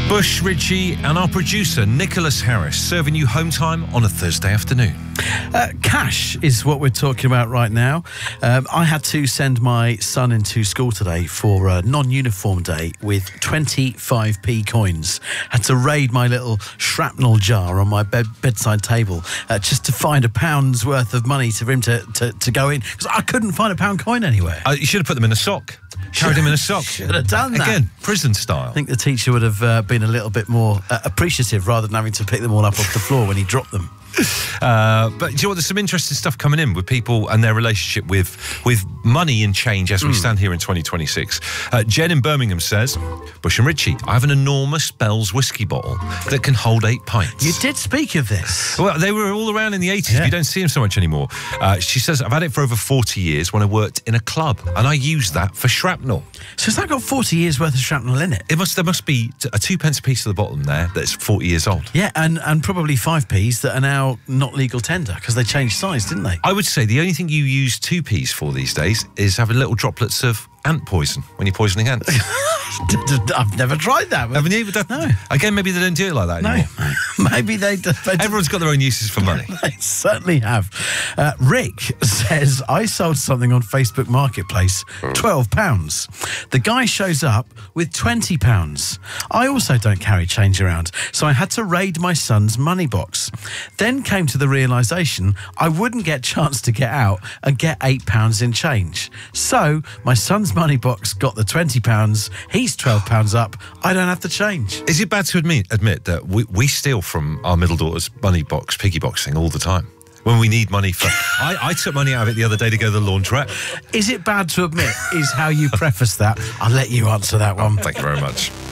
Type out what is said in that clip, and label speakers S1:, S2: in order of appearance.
S1: Bush, Ritchie and our producer Nicholas Harris serving you home time on a Thursday afternoon.
S2: Cash is what we're talking about right now. I had to send my son into school today for a non-uniform day with 25p coins. Had to raid my little shrapnel jar on my bedside table just to find £1's worth of money for him to go in, because I couldn't find £1 coin anywhere.
S1: You should have put them in a sock. Carried him in a sock.
S2: Should have done that.
S1: Again, prison style.
S2: I think the teacher would have been a little bit more appreciative rather than having to pick them all up off the floor when he dropped them.
S1: But do you know what? There's some interesting stuff coming in with people and their relationship with money and change as we stand here in 2026. Jen in Birmingham says, Bush and Ritchie, I have an enormous Bell's whiskey bottle that can hold 8 pints.
S2: You did speak of this.
S1: Well, they were all around in the 80s.
S2: Yeah.
S1: You don't see them so much anymore. She says, I've had it for over 40 years when I worked in a club, and I used that for shrapnel.
S2: So has that got 40 years worth of shrapnel in it?
S1: There must be a 2p piece at the bottom there that's 40 years old.
S2: Yeah, and probably 5p's that are now not legal tender because they changed size, didn't they?
S1: I would say the only thing you use 2p's for these days is having little droplets of ant poison when you're poisoning ants.
S2: I've never tried that.
S1: Haven't you?
S2: No.
S1: Again, maybe they don't do it like that anymore.
S2: No, maybe they
S1: Everyone's got their own uses for money.
S2: They certainly have. Rick says, I sold something on Facebook Marketplace, £12. The guy shows up with £20. I also don't carry change around, so I had to raid my son's money box. Then came to the realisation I wouldn't get a chance to get out and get £8 in change. So my son's money box got the £20. He's £12 up. I don't have to change.
S1: Is it bad to admit that we steal from our middle daughter's money box, piggy box thing all the time? When we need money for... I took money out of it the other day to go to the laundrette.
S2: Is it bad to admit is how you preface that. I'll let you answer that one.
S1: Thank you very much.